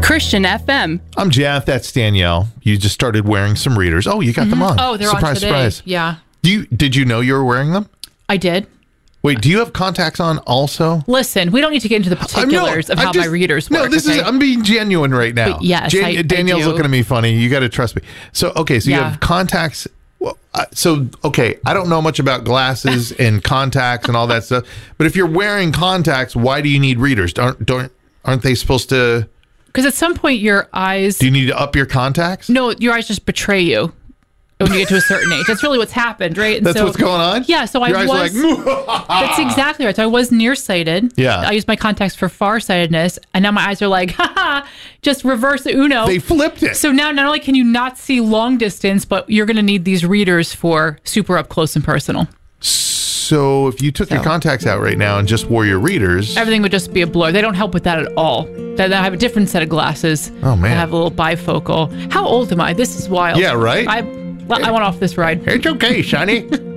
Christian FM. I'm Jeff. That's Danielle. You just started wearing some readers. Oh, you got them on. Oh, they're surprise, on today. Surprise. Yeah. Did you know you were wearing them? I did. Wait, do you have contacts on also? Listen, we don't need to get into the particulars of how my readers work. No, I'm being genuine right now. But yes, I Danielle's do. looking at me funny. You got to trust me. So you have contacts. Well, I don't know much about glasses and contacts and all that stuff. But if you're wearing contacts, why do you need readers? Aren't they supposed to? Because at some point your eyes... Do you need to up your contacts? No, your eyes just betray you when you get to a certain age. That's really what's happened, right? And That's what's going on? Yeah, so your I was... Eyes are like, that's exactly right. So I was nearsighted. Yeah. I used my contacts for farsightedness, and now my eyes are like, just reverse Uno. They flipped it. So now not only can you not see long distance, but you're going to need these readers for super up close and personal. So if you took your contacts out right now and just wore your readers... Everything would just be a blur. They don't help with that at all. I have a different set of glasses. Oh, man. I have a little bifocal. How old am I? This is wild. Yeah, right? I went off this ride. It's okay, Sonny.